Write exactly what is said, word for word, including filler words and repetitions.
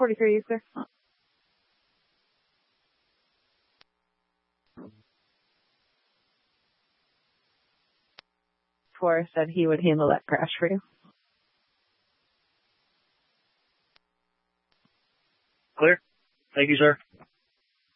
forty-three, you clear. Four said he would handle that crash for you. Clear. Thank you, sir.